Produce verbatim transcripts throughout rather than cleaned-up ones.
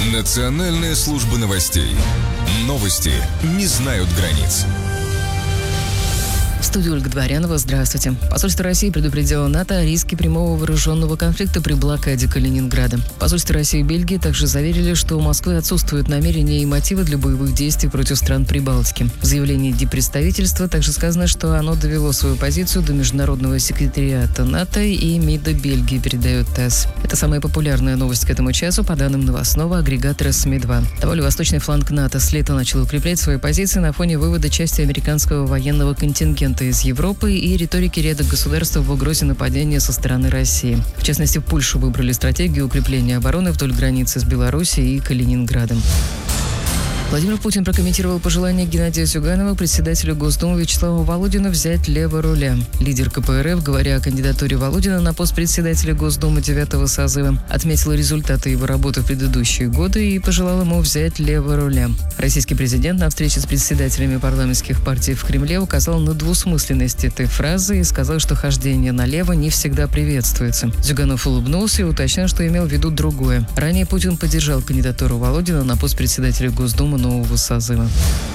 Национальная служба новостей. Новости не знают границ. В студии Ольга Дворянова. Здравствуйте. Посольство России предупредило НАТО о риске прямого вооруженного конфликта при блокаде Калининграда. Посольство России и Бельгии также заверили, что у Москвы отсутствуют намерения и мотивы для боевых действий против стран Прибалтики. В заявлении диппредставительства также сказано, что оно довело свою позицию до Международного секретариата НАТО и МИДа Бельгии, передает ТАСС. Это самая популярная новость к этому часу по данным новостного агрегатора СМИ два. Довольно восточный фланг НАТО с лета начал укреплять свои позиции на фоне вывода части американского военного контингента из Европы и риторики ряда государств в угрозе нападения со стороны России. В частности, в Польше выбрали стратегию укрепления обороны вдоль границы с Белоруссией и Калининградом. Владимир Путин прокомментировал пожелание Геннадия Зюганова председателю Госдумы Вячеславу Володину взять лево руля. Лидер КПРФ, говоря о кандидатуре Володина на пост председателя Госдумы девятого созыва, отметил результаты его работы в предыдущие годы и пожелал ему взять лево руля. Российский президент на встрече с председателями парламентских партий в Кремле указал на двусмысленность этой фразы и сказал, что хождение налево не всегда приветствуется. Зюганов улыбнулся и уточнил, что имел в виду другое. Ранее Путин поддержал кандидатуру Володина на пост председателя Госдумы нового созыва.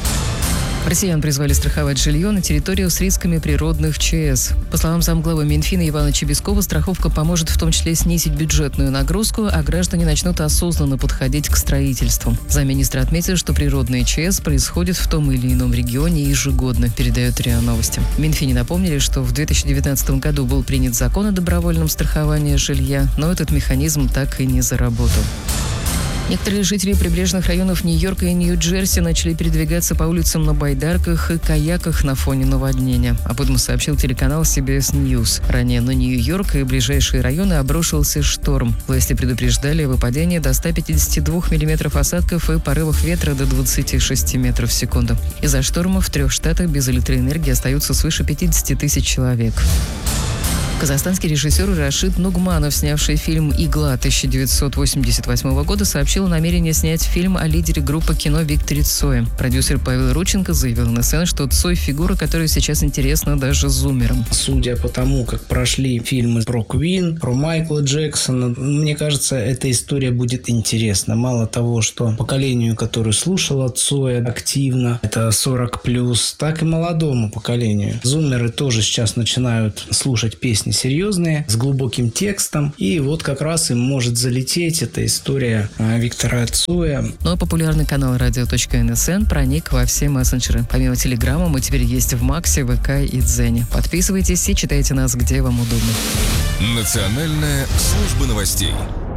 Россиян призвали страховать жилье на территориях с рисками природных ЧС. По словам замглавы Минфина Ивана Чебескова, страховка поможет в том числе снизить бюджетную нагрузку, а граждане начнут осознанно подходить к строительству. Замминистра отметил, что природные ЧС происходят в том или ином регионе ежегодно, передает РИА Новости. В Минфине напомнили, что в две тысячи девятнадцатом году был принят закон о добровольном страховании жилья, но этот механизм так и не заработал. Некоторые жители прибрежных районов Нью-Йорка и Нью-Джерси начали передвигаться по улицам на байдарках и каяках на фоне наводнения. Об этом сообщил телеканал си би эс News. Ранее на Нью-Йорк и ближайшие районы обрушился шторм. Власти предупреждали о выпадении до ста пятидесяти двух миллиметров осадков и порывах ветра до двадцати шести метров в секунду. Из-за шторма в трех штатах без электроэнергии остаются свыше пятидесяти тысяч человек. Казахстанский режиссер Рашид Нугманов, снявший фильм «Игла» тысяча девятьсот восемьдесят восьмого года, сообщил о намерении снять фильм о лидере группы кино Викторе Цое. Продюсер Павел Рученко заявил на СН, что Цой – фигура, которая сейчас интересна даже зумерам. Судя по тому, как прошли фильмы про Квин, про Майкла Джексона, мне кажется, эта история будет интересна. Мало того, что поколению, которое слушало Цоя активно, это сорок плюс, так и молодому поколению. Зумеры тоже сейчас начинают слушать песни серьезные, с глубоким текстом. И вот как раз им может залететь эта история Виктора Цоя. Но популярный канал радио точка эн эс эн проник во все мессенджеры. Помимо Телеграма мы теперь есть в Максе, ВК и Дзене. Подписывайтесь и читайте нас, где вам удобно. Национальная служба новостей.